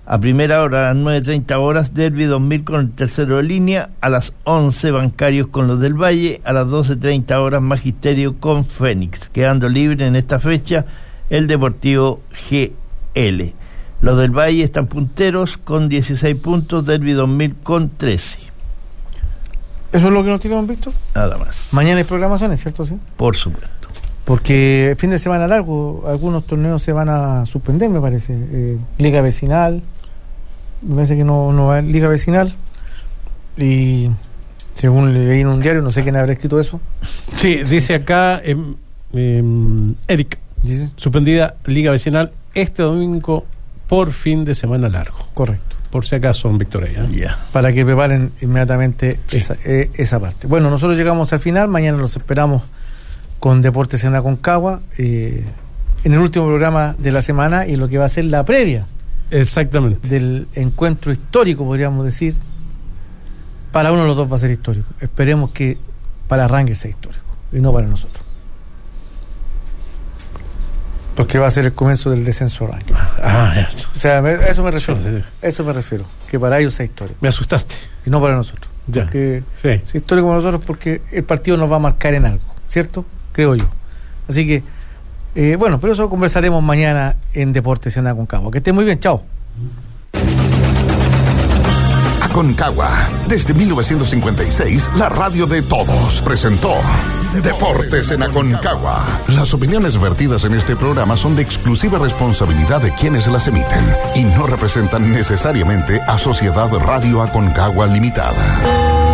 A primera hora, a las 9:30 horas, Derby 2000 con el tercero de línea. A las 11, Bancarios con los del Valle. A las 12:30 horas, Magisterio con Fénix. Quedando libre en esta fecha el Deportivo GL. Los del Valle están punteros con 16 puntos, Derby 2000 con 13. ¿Eso es lo que nos tenemos, Víctor? Nada más. Mañana hay programaciones, ¿cierto? Sí. Por supuesto. Porque fin de semana largo, algunos torneos se van a suspender, me parece. Liga Vecinal, me parece que no va a Liga Vecinal. Y según leí en un diario, no sé quién habrá escrito eso. Sí, dice acá Eric, ¿Dice? suspendida Liga Vecinal este domingo por fin de semana largo. Correcto. Por si acaso, Víctor. Ya. Para que preparen inmediatamente Sí. esa parte. Bueno, nosotros llegamos al final, mañana los esperamos con Deportes en Aconcagua, en el último programa de la semana y lo que va a ser la previa Exactamente. del encuentro histórico, podríamos decir. Para uno de los dos va a ser histórico. Esperemos que para Rangel sea histórico y no para nosotros, porque va a ser el comienzo del descenso Rangel. Eso. O sea, a eso me refiero. Sí. Eso me refiero, que para ellos sea histórico Me asustaste. y no para nosotros. Ya. Porque Sí. es histórico para nosotros porque el partido nos va a marcar en algo, ¿cierto? Creo yo. Así que, bueno, pero eso conversaremos mañana en Deportes en Aconcagua. Que esté muy bien, chao. Aconcagua, desde 1956, la radio de todos, presentó Deportes en Aconcagua. Las opiniones vertidas en este programa son de exclusiva responsabilidad de quienes las emiten y no representan necesariamente a Sociedad Radio Aconcagua Limitada.